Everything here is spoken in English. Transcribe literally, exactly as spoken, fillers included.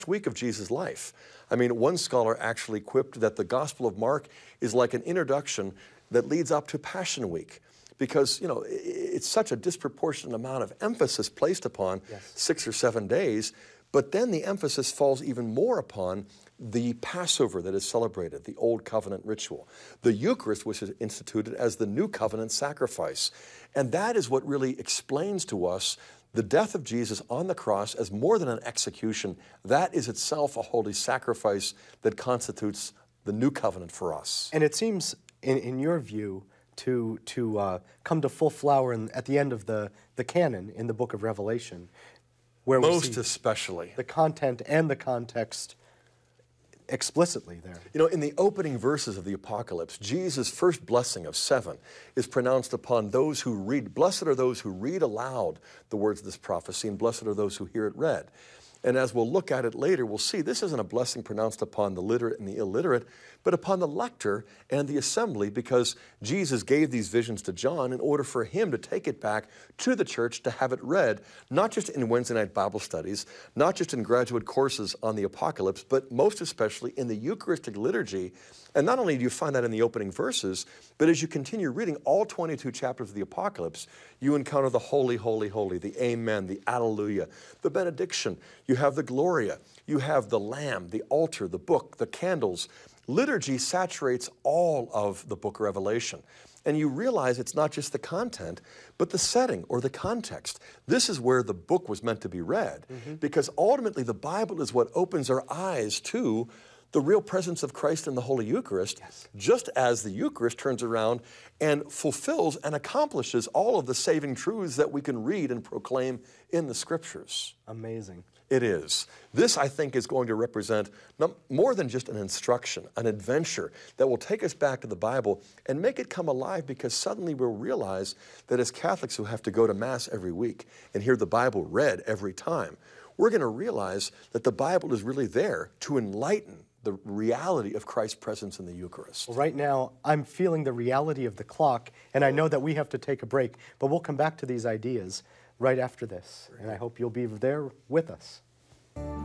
week of Jesus' life. I mean, one scholar actually quipped that the Gospel of Mark is like an introduction that leads up to Passion Week, because, you know, it's such a disproportionate amount of emphasis placed upon yes. six or seven days, but then the emphasis falls even more upon the Passover that is celebrated, the Old Covenant ritual, the Eucharist, which is instituted as the New Covenant sacrifice. And that is what really explains to us the death of Jesus on the cross as more than an execution. That is itself a holy sacrifice that constitutes the New Covenant for us. And it seems, in, in your view, to, to uh, come to full flower in, at the end of the, the canon in the book of Revelation, where Most we see especially the content and the context explicitly there. You know, in the opening verses of the Apocalypse, Jesus' first blessing of seven is pronounced upon those who read. Blessed are those who read aloud the words of this prophecy, and blessed are those who hear it read. And as we'll look at it later, we'll see this isn't a blessing pronounced upon the literate and the illiterate, but upon the lector and the assembly, because Jesus gave these visions to John in order for him to take it back to the church to have it read, not just in Wednesday night Bible studies, not just in graduate courses on the Apocalypse, but most especially in the Eucharistic liturgy. And not only do you find that in the opening verses, but as you continue reading all twenty-two chapters of the Apocalypse, you encounter the holy, holy, holy, the amen, the alleluia, the benediction. You have the Gloria. You have the Lamb, the altar, the book, the candles. Liturgy saturates all of the book of Revelation. And you realize it's not just the content, but the setting or the context. This is where the book was meant to be read, mm-hmm. because ultimately the Bible is what opens our eyes to the real presence of Christ in the Holy Eucharist, yes. just as the Eucharist turns around and fulfills and accomplishes all of the saving truths that we can read and proclaim in the Scriptures. Amazing. It is. This, I think, is going to represent more than just an instruction, an adventure that will take us back to the Bible and make it come alive, because suddenly we'll realize that as Catholics who have to go to Mass every week and hear the Bible read every time, we're going to realize that the Bible is really there to enlighten the reality of Christ's presence in the Eucharist. Well, right now, I'm feeling the reality of the clock, and I know that we have to take a break, but we'll come back to these ideas right after this, and I hope you'll be there with us.